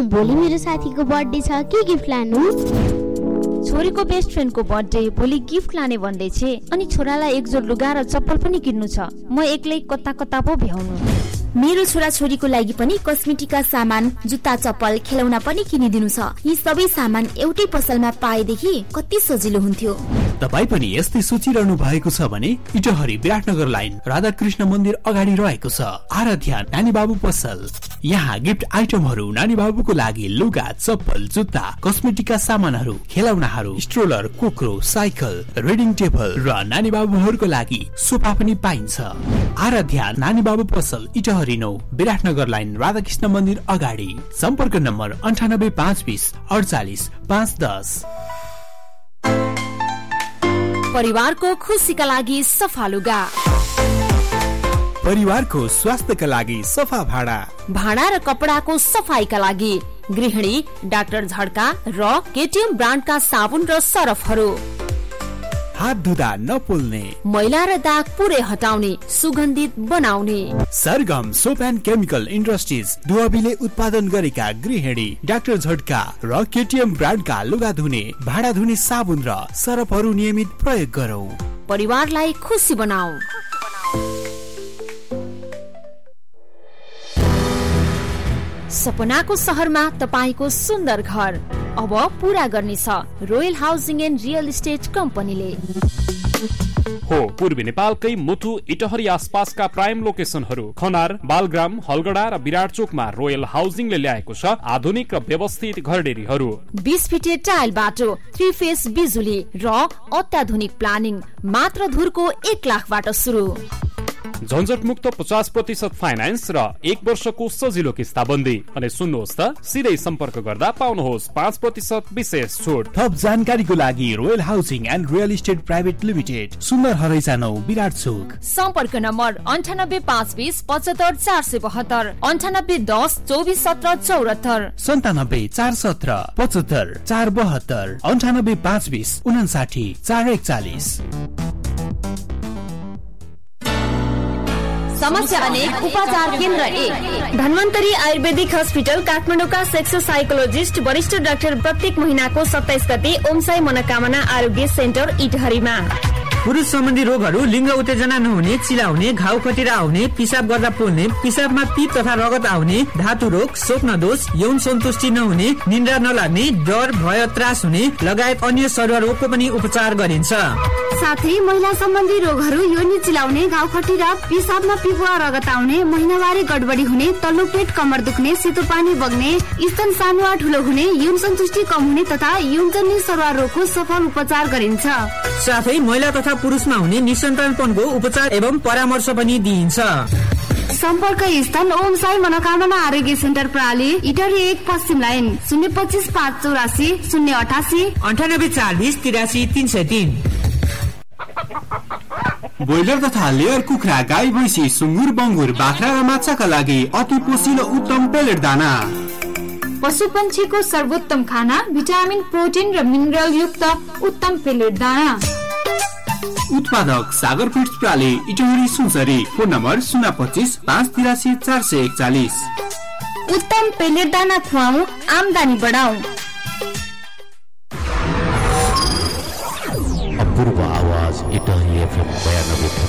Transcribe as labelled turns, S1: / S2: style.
S1: भोलि मेरो साथीको बर्थडे छ, के गिफ्ट लानु?
S2: छोरीको बेस्ट फ्रेन्डको बर्थडे, भोलि गिफ्ट लाने भन्दै छे। अनि छोरालाई एक जोड लुगा र चप्पल पनि किन्नु छ। म एक्लै कता कता पो भ्याउनु।
S3: मेरो छोरा छोरीको लागि पनि कस्मेटिकका सामान, जुत्ता चप्पल, खेलौना पनि किनिदिनु छ। यी सबै सामान एउटै पसलमा पाएदेखि कति सजिलो हुन्थ्यो।
S4: तपाई पनि यस्तै सोचिरहनु भएको छ भने इटहरी विराटनगर लाइन राधाकृष्ण मन्दिर अगाडि रहेको छ आराध्या नानी बाबु पसल। यहाँ गिफ्ट आइटमहरू, नानी बाबुको लागि लुगा, चप्पल, जुत्ता, कस्मेटिकका सामानहरू, खेलौनाहरू, स्ट्रोलर, कोक्रो, साइकल, रिडिङ टेबल र नानी बाबुहरूको लागि सोफा पनि पाइन्छ। आराध्या नानी बाबु पसल, इटहरी 9 विराटनगर लाइन राधाकृष्ण मन्दिर अगाडि। सम्पर्क नम्बर 98 520 48 510।
S3: परिवारको खुसीका लागि सफा लुगा,
S4: परिवारको स्वास्थ्यका लागि सफा भाडा,
S3: भाडा र कपडाको सफाईका लागि गृहिणी डाक्टर झड्का र केटीएम ब्रान्डका साबुन र सरफहरू।
S4: हात धुँदा नपोल्ने,
S3: मैला र दाग पुरै हटाउने, सुगन्धित बनाउने।
S4: सरगम सोप एन्ड केमिकल इन्डस्ट्रिज दुवाबीले उत्पादन गरेका गृहिणी डाक्टर झड्का र केटीएम ब्रान्डका लुगा धुने, भाडा धुने साबुन र सरफहरू नियमित प्रयोग गरौं।
S3: परिवारलाई खुसी बनाऊ। सपनाको सहरमा तपाईको सुन्दर घर अब पूरा गर्नेछ royal housing and real estate कम्पनीले।
S5: हो पूर्वी नेपालकै मुटु इटहरी आसपासका प्राइम लोकेसनहरू खनार, बालग्राम, हलगडा र विराट चोकमा रोयल हाउसिङले ल्याएको छ आधुनिक र व्यवस्थित घरडेरीहरू,
S3: 20 फिटे टाइल बाटो, 3 फेस बिजुली र अत्याधुनिक प्लानिङ। मात्र धुरको 1 लाखबाट सुरु।
S5: झन्झट मुक्त 50% फाइनान्स र 1 वर्षको सजिलो किस्ताबन्दी। अनि सुन्नुहोस् त, सिधै सम्पर्क गर्दा पाउनुहोस् 5% विशेष छुट।
S4: थप जानकारीको लागि royal housing and real estate private limited, सुन्दर हरैसा 9 विराट चोक।
S3: सम्पर्क नम्बर 98 520 75 472, 98 10 24 17 74,
S4: 97 417 75 472, 98 520 59 441।
S3: समस्या अनेक, उपचार केन्द्र 1 धन्वन्तरी आयुर्वेदिक हस्पिटल काठमाडौँका सेक्सो साइकोलोजिस्ट वरिष्ठ डाक्टर प्रत्येक महिनाको 27 गते ओमसाई मनोकामना आरोग्य सेन्टर इटहरीमा।
S6: पुरुष सम्बन्धी रोगहरू, लिङ्ग उत्तेजना नहुने, चिलाउने, घाउ खटिरा आउने, पिसाब गर्दा पोल्ने, पिसाबमा पिप तथा रगत आउने, धातु रोग, स्वप्न दोष, यौन सन्तुष्टि नहुने, निन्द्रा नलाग्ने, डर, भय, त्रास हुने लगायत अन्य शरीर रोगको पनि उपचार गरिन्छ।
S1: साथै महिला सम्बन्धी रोगहरू, योनि चिलाउने, घाउ खटिरा, पिसाबमा पिप वा रगत आउने, महिनावारी गडबडी हुने, तल्लो पेट कमर दुख्ने, सेतो पानी बग्ने, स्तन सानो वा ठुलो हुने, यौन सन्तुष्टि कम हुने तथा यौनजन्य शरीर रोगको सफल उपचार गरिन्छ।
S6: साथै महिला तथा पुरुषमा हुने निसन्तानपनको उपचार एवं परामर्श पनि दिइन्छ।
S1: सम्पर्क स्थान ओमसाई मनोकामना आरोग्य सेन्टर प्रणाली इटहरी 1 पश्चिम लाइन 025 584 088
S6: 98 420 83 303।
S4: ब्रोइलर तथा लेयर कुखुरा, गाई, भैँसी, सुँगुर, बङ्गुर, बाख्रा र माछाका लागि अति पोषिलो उत्तम पेलेट दाना।
S7: पशु पंक्षीको सर्वोत्तम खाना, भिटामिन, प्रोटिन र मिनरल युक्त उत्तम पेलेट दाना।
S4: उत्पादक सागर feeds प्राली Itahari Sunsari. Phone number 025 583 441।
S1: उत्तम पेलेट दाना खुवाऊ, आमदानी बढाऊ।
S8: अपूर्व आवाज इटहरी FM 92।